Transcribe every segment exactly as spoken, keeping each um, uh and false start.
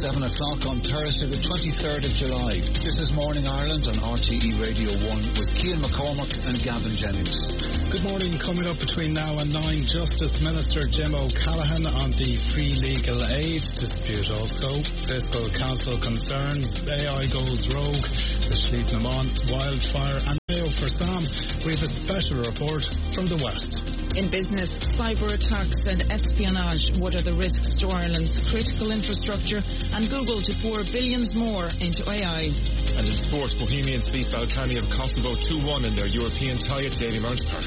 seven o'clock on Thursday the twenty-third of July. This is Morning Ireland on R T E Radio one with Cian McCormack and Gavin Jennings. Good morning. Coming up between now and nine, Justice Minister Jim O'Callaghan on the free legal aid dispute. Also, Fiscal Council concerns A I goes rogue, the Schliedman wildfire, and Mayo for Sam. We have a special report from the West. In business, cyber attacks and espionage. What are the risks to Ireland's critical infrastructure? And Google to pour billions more into A I. And in sport, Bohemians beat Balcani of Kosovo two one in their European tie at Daly Mount Park.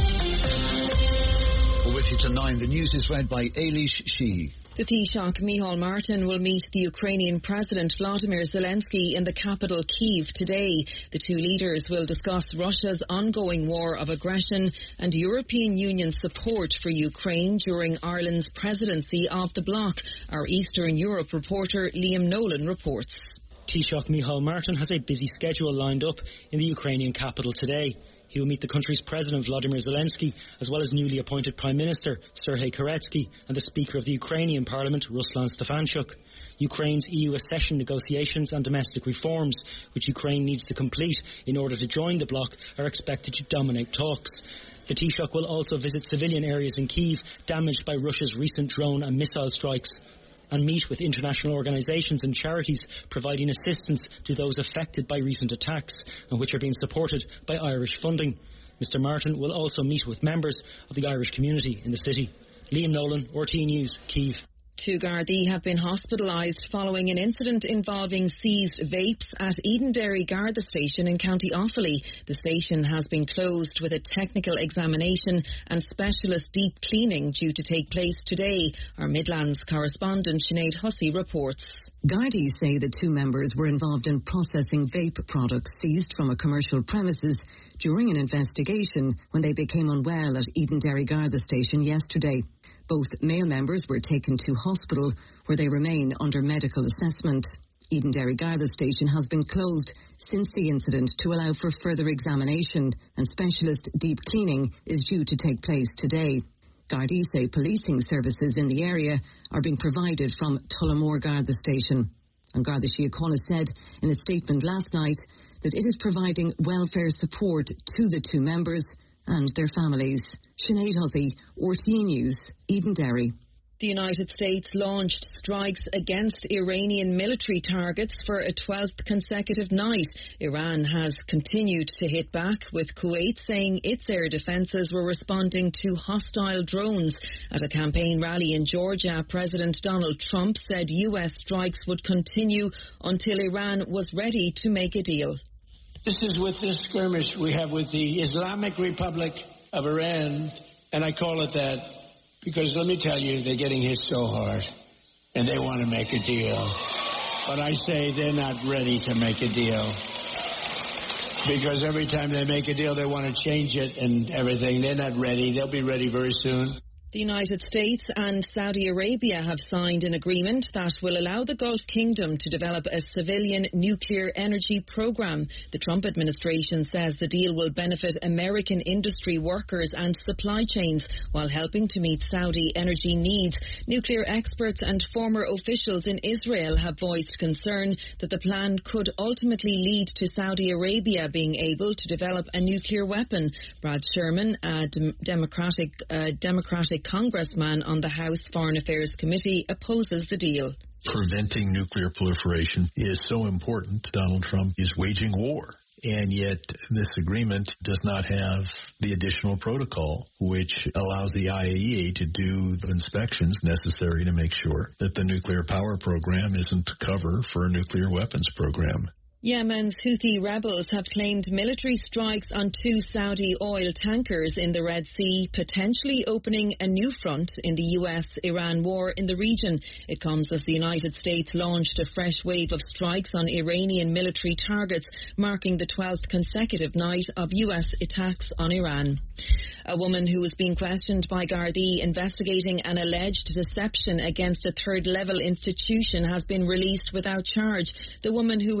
We're with you till nine. The news is read by Eilish Sheehy. The Taoiseach Micheál Martin will meet the Ukrainian President Vladimir Zelensky in the capital Kyiv today. The two leaders will discuss Russia's ongoing war of aggression and European Union support for Ukraine during Ireland's presidency of the bloc. Our Eastern Europe reporter Liam Nolan reports. Taoiseach Micheál Martin has a busy schedule lined up in the Ukrainian capital today. He will meet the country's President Volodymyr Zelensky, as well as newly appointed Prime Minister Serhii Koretsky and the Speaker of the Ukrainian Parliament, Ruslan Stefanchuk. Ukraine's E U accession negotiations and domestic reforms, which Ukraine needs to complete in order to join the bloc, are expected to dominate talks. The Taoiseach will also visit civilian areas in Kyiv damaged by Russia's recent drone and missile strikes, and meet with international organisations and charities providing assistance to those affected by recent attacks and which are being supported by Irish funding. Mister Martin will also meet with members of the Irish community in the city. Liam Nolan, R T E News, Kyiv. Two Gardaí have been hospitalised following an incident involving seized vapes at Edenderry Garda station in County Offaly. The station has been closed with a technical examination and specialist deep cleaning due to take place today. Our Midlands correspondent Sinead Hussey reports. Gardaí say the two members were involved in processing vape products seized from a commercial premises during an investigation when they became unwell at Edenderry Garda station yesterday. Both male members were taken to hospital where they remain under medical assessment. Edenderry Garda station has been closed since the incident to allow for further examination, and specialist deep cleaning is due to take place today. Gardaí say policing services in the area are being provided from Tullamore Garda station. And Garda Síochána said in a statement last night that it is providing welfare support to the two members and their families. Sinead Hussey, R T E News, Edenderry. The United States launched strikes against Iranian military targets for a twelfth consecutive night. Iran has continued to hit back, with Kuwait saying its air defences were responding to hostile drones. At a campaign rally in Georgia, President Donald Trump said U S strikes would continue until Iran was ready to make a deal. This is with this skirmish we have with the Islamic Republic of Iran, and I call it that because, let me tell you, they're getting hit so hard, and they want to make a deal. But I say they're not ready to make a deal, because every time they make a deal, they want to change it and everything. They're not ready. They'll be ready very soon. The United States and Saudi Arabia have signed an agreement that will allow the Gulf Kingdom to develop a civilian nuclear energy program. The Trump administration says the deal will benefit American industry workers and supply chains while helping to meet Saudi energy needs. Nuclear experts and former officials in Israel have voiced concern that the plan could ultimately lead to Saudi Arabia being able to develop a nuclear weapon. Brad Sherman, a dem- Democratic uh, Democratic congressman on the House Foreign Affairs Committee, opposes the deal. Preventing nuclear proliferation is so important. Donald Trump is waging war, and yet this agreement does not have the additional protocol which allows the I A E A to do the inspections necessary to make sure that the nuclear power program isn't cover for a nuclear weapons program. Yemen's Houthi rebels have claimed military strikes on two Saudi oil tankers in the Red Sea, potentially opening a new front in the U S Iran war in the region. It comes as the United States launched a fresh wave of strikes on Iranian military targets, marking the twelfth consecutive night of U S attacks on Iran. A woman who was being questioned by Gardaí investigating an alleged deception against a third-level institution has been released without charge. The woman, who was in her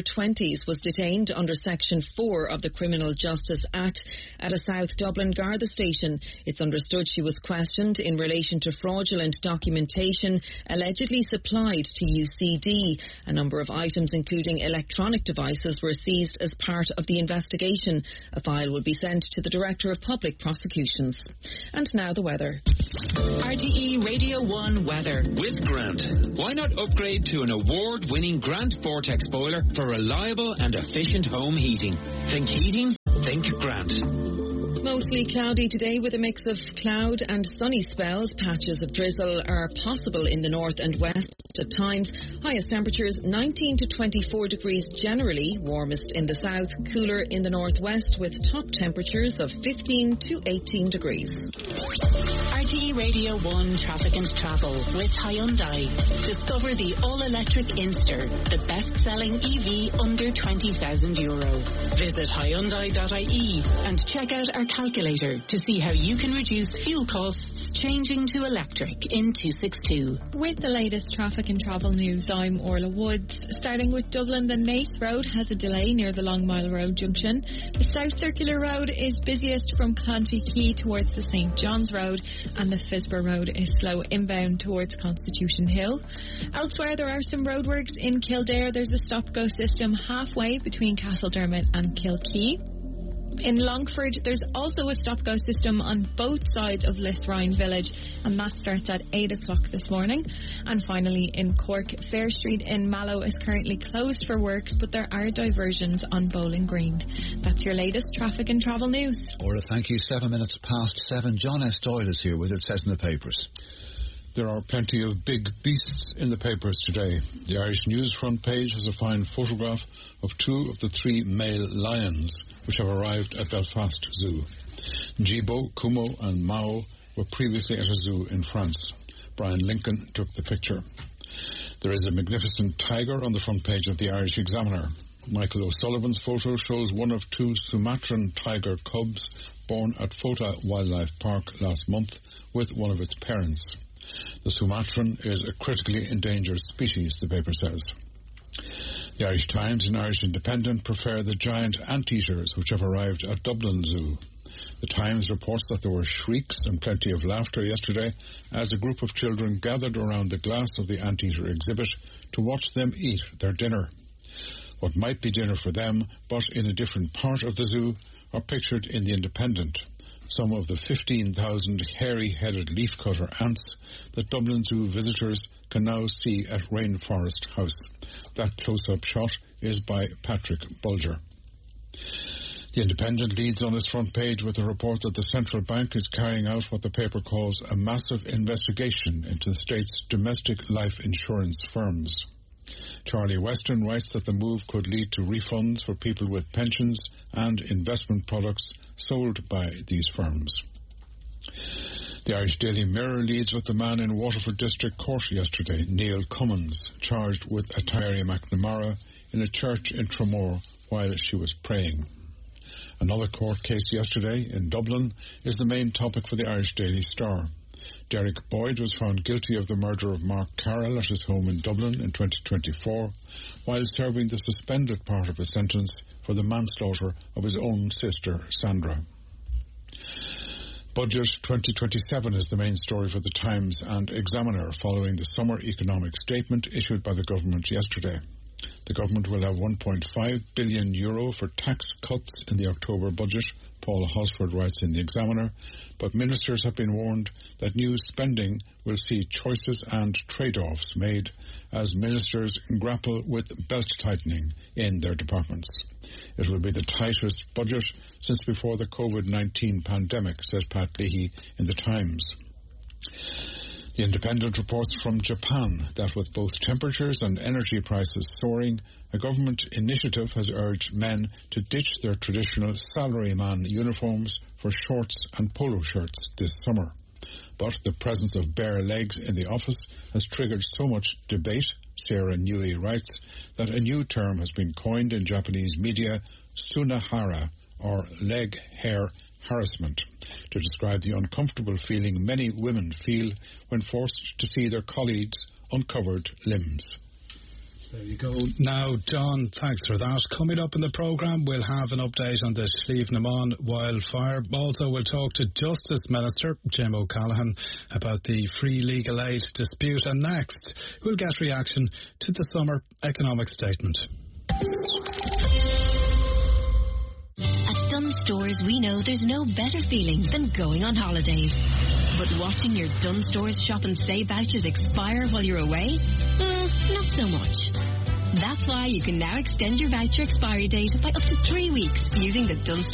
her twenties was detained under Section four of the Criminal Justice Act at a South Dublin Garda station. It's understood she was questioned in relation to fraudulent documentation allegedly supplied to U C D. A number of items, including electronic devices, were seized as part of the investigation. A file will be sent to the Director of Public Prosecutions. And now the weather. R T E Radio one weather. With Grant. Why not upgrade to an award-winning Grant Vortex boiler for reliable and efficient home heating? Think heating? Think Grant. Mostly cloudy today with a mix of cloud and sunny spells. Patches of drizzle are possible in the north and west at times. Highest temperatures nineteen to twenty-four degrees generally, warmest in the south, cooler in the northwest with top temperatures of fifteen to eighteen degrees. R T E Radio one Traffic and Travel with Hyundai. Discover the all-electric Inster, the best-selling E V under twenty thousand euro. Visit Hyundai dot I E and check out our calculator to see how you can reduce fuel costs changing to electric in two sixty-two. With the latest traffic and travel news, I'm Orla Woods. Starting with Dublin, the Naas Road has a delay near the Long Mile Road junction. The South Circular Road is busiest from Clancy Quay towards the Saint John's Road, and the Fisber Road is slow inbound towards Constitution Hill. Elsewhere, there are some roadworks in Kildare. There's a stop-go system halfway between Castledermot and Kilkee. In Longford, there's also a stop-go system on both sides of Lisrine Village, and that starts at eight o'clock this morning. And finally, in Cork, Fair Street in Mallow is currently closed for works, but there are diversions on Bowling Green. That's your latest traffic and travel news. Orla, thank you. Seven minutes past seven. John S. Doyle is here with it says in the papers. There are plenty of big beasts in the papers today. The Irish News front page has a fine photograph of two of the three male lions which have arrived at Belfast Zoo. Jibo, Kumo and Mao were previously at a zoo in France. Brian Lincoln took the picture. There is a magnificent tiger on the front page of the Irish Examiner. Michael O'Sullivan's photo shows one of two Sumatran tiger cubs born at Fota Wildlife Park last month with one of its parents. The Sumatran is a critically endangered species, the paper says. The Irish Times and Irish Independent prefer the giant anteaters which have arrived at Dublin Zoo. The Times reports that there were shrieks and plenty of laughter yesterday as a group of children gathered around the glass of the anteater exhibit to watch them eat their dinner. What might be dinner for them, but in a different part of the zoo, are pictured in the Independent. Some of the fifteen thousand hairy-headed leafcutter ants that Dublin Zoo visitors can now see at Rainforest House. That close-up shot is by Patrick Bulger. The Independent leads on its front page with a report that the central bank is carrying out what the paper calls a massive investigation into the state's domestic life insurance firms. Charlie Weston writes that the move could lead to refunds for people with pensions and investment products sold by these firms. The Irish Daily Mirror leads with the man in Waterford District Court yesterday, Neil Cummins, charged with Atari McNamara in a church in Tramore while she was praying. Another court case yesterday in Dublin is the main topic for the Irish Daily Star. Derek Boyd was found guilty of the murder of Mark Carroll at his home in Dublin in twenty twenty-four, while serving the suspended part of his sentence for the manslaughter of his own sister, Sandra. Budget twenty twenty-seven is the main story for the Times and Examiner following the summer economic statement issued by the government yesterday. The government will have one point five billion euro for tax cuts in the October budget, Paul Hosford writes in the Examiner, but ministers have been warned that new spending will see choices and trade-offs made as ministers grapple with belt-tightening in their departments. It will be the tightest budget since before the COVID nineteen pandemic, says Pat Leahy in the Times. The Independent reports from Japan that with both temperatures and energy prices soaring, a government initiative has urged men to ditch their traditional salaryman uniforms for shorts and polo shirts this summer. But the presence of bare legs in the office has triggered so much debate, Sarah Newey writes, that a new term has been coined in Japanese media, sunahara, or leg hair harassment, to describe the uncomfortable feeling many women feel when forced to see their colleagues' uncovered limbs. There you go. Now, John, thanks for that. Coming up in the programme, we'll have an update on the Slievenamon wildfire. Also, we'll talk to Justice Minister Jim O'Callaghan about the free legal aid dispute. And next, we'll get reaction to the summer economic statement. At Dunnes Stores, we know there's no better feeling than going on holidays. But watching your Dunnes Stores shop and save vouchers expire while you're away? Uh, not so much. That's why you can now extend your voucher expiry date by up to three weeks using the Dunnes